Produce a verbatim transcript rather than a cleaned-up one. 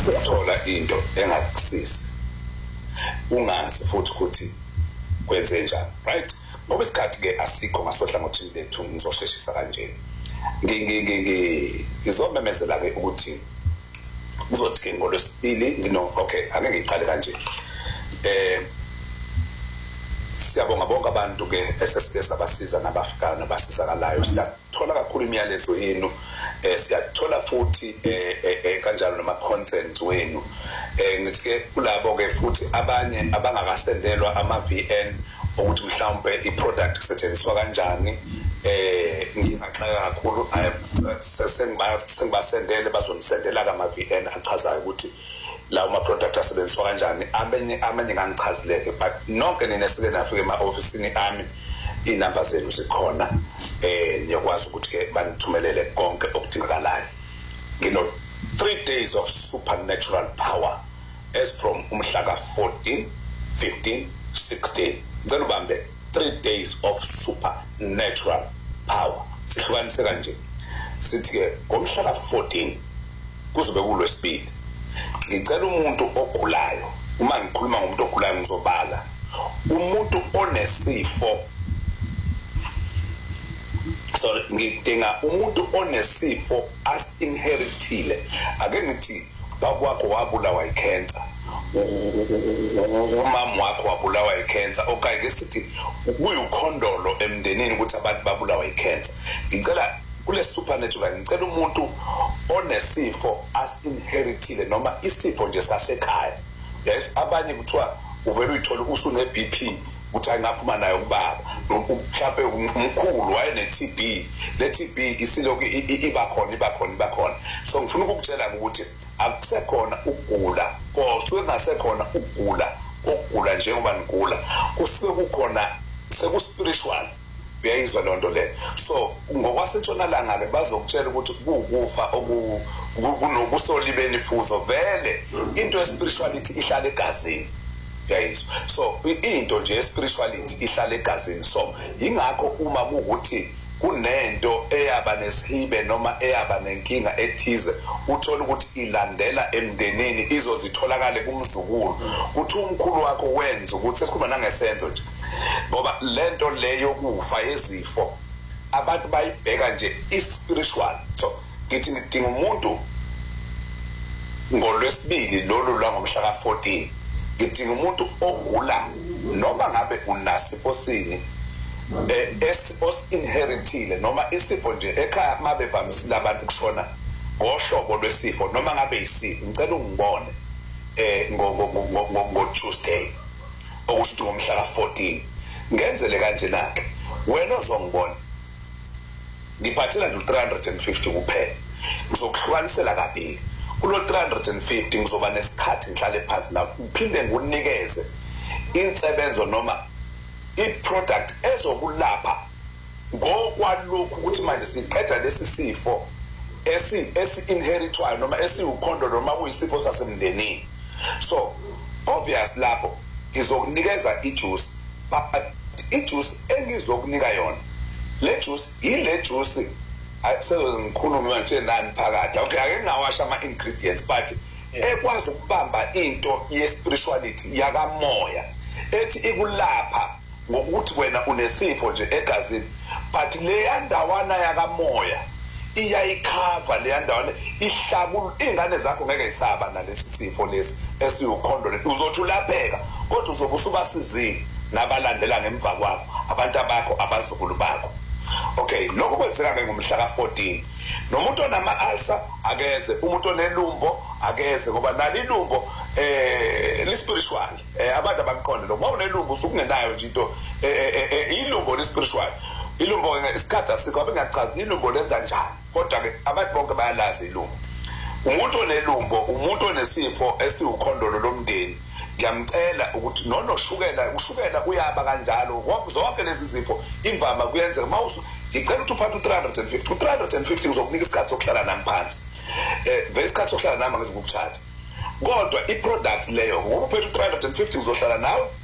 ukuthola into engakusisi ungazi futhi ukuthi kwenze njani, right? Ngoba isikhathi ke asikho ngasohlangothini lethu ngizosheshisa kanjeni. Ngizomemezela ke ukuthi uzothi ke ngolwesibili ngino okay ake ngiqale kanje. Eh siyabonga bonke abantu ke S S S abasiza nabafika nabasizakalayo, siyathola kakhulu imiyalezo yenu, eh siyathola futhi eh kanjalo nama contents wenu. Eh ngithi ke kulabo ke futhi abanye abangakasendelwa ama V N ukuthi mhlawumbe iproduct isetshenziswa kanjani, eh ngingaxaka kakhulu sengibasendele bazonisendela kama V N achazayo ukuthi lawo ma product asebenziswa kanjani. Amenye amenye ngangichazileke, but nonke ninesike nafike ema officeini ami inamba zenu zikhona, eh niyakwazi ukuthi ke banithumelele konke okudingakalayo. Ngino three days of supernatural power as from umhlaka fourteen, fifteen, sixteen. Ngicela ubambe three days of supernatural power. Sihlukanise kanje, sithi ke ngomhlaka fourteen kuzobe kulwesibili. Ngicela umuntu ogulayo, uma ngikhuluma ngomuntu ogulayo ngizobala umuntu onesifo. So ngidinga umuntu onesifo as-inheritile. Ake ngithi baba wakho wabulawa yicancer, umama wakho wabulawa yicancer, okay ke sithi kuyikhondolo emndenini ukuthi abantu babulawa yicancer. Ngicela kule supernatural ngicela umuntu onesifo as-inheritile noma isifo nje sasekhaya. Yes, abanye kuthiwa uvela uyithola usune B P uthi angaphuma nayo kubaba, mhlawumbe umkhulu wayene T B, le T B isiloku iba khona iba khona iba khona. So ngifuna ukukutshela ukuthi akusekhona ukugula, kosuke kungasekhona ukugula ukugula njengoba ngigula, kusuke kukhona seku spiritual. Uyayizwa lonto le. So ngokwasentshonalanga ke bazokutshela ukuthi kukufa okunokusolibeni fuzo vele into espirituality ihlala egazini. Uyayizwa. So into nje espirituality ihlala egazini. So ingakho uma kuukuthi kunento eyaba nesihibe noma eyaba nenkinga ethize, uthola ukuthi ilandela emndenini izozitholakala kumzukulu, uthi umkhulu wakho wenza ukuthi sesikhuluma nangesenzo nje. Ngoba lento leyo kufa yezifo abantu bayibheka nje ispiritual. So ngithi ngidinga umuntu ngolwesibili lolu la ngomhlaka fourteen, ngidinga umuntu ogula noma ngabe unasifo sini eh esifos inheritile noma isifo nje ekhaya mabe vamisile abantu kushona ngohlobo lwesifo noma ngabe isifo. Ngicela ungibone eh ngo ngo ngo Tuesday okusho ngomhlaka fourteen ngenzele kanje nakhe wena uzongibona ngiphathela nje three hundred fifty kuphela. Ngizokuhlukanisela kabili kulo three hundred fifty, ngizoba nesikhathi ngihlale phansi na uphinde ngunikeze insebenzo noma iproduct ezokulapha ngokwalokhu ukuthi manje siqeda lesi sifo esi esi inheritwayo noma esiwukhondo noma kuyisifo sasemndenini. So obvious lapho ngizokunikeza ijuice, but ijuice engizokunika yona le juice ile juice ayisebengikhuluma nje nani phakathi. Okay ake ngawasha ama ingredients but ekwazi ukubamba into ye spirituality yakamoya ethi ikulapha ngokuthi wena unesifo nje egazini, but le yandawana yakamoya iyayikhava le yandawana ihlabulu. Ingane zakho ngeke isaba nalesi sifo lesi esiyukhondo le, uzothi ulapheka kodwa uzobe usubasizini nabalandela ngemva kwakho abantu abakho abazukulu bakho. Okay, lokho kwenzeka ke ngomhlaka fourteen. Nomuntu onama ulcer akeze, umuntu onelumbo akeze ngoba nali ilumbo eh li spiritual. Eh abantu abaqonde lo ngoba unelumbo usukungenayo nje into eh ilumbo li spiritual. Ilumbo isikhathi asikho abengachazi ilumbo lenza njani, kodwa ke abantu bonke bayalazi ilumbo. Umuntu onelumbo, umuntu onesifo esiwukhondolo lomndeni, ngiyamcela ukuthi nonoshukela ushukela uyaba kanjalo zonke lezi zifo imvama kuyenzeka mawusu. Ngicela ukuthi uphathe three hundred fifty three hundred fifty ngizokunika isikhathi sokuhlala nami phansi, eh vele isikhathi sokuhlala nami ngizokucharge, kodwa iproduct leyo ngokuphethe three hundred fifty ngizohlala nawe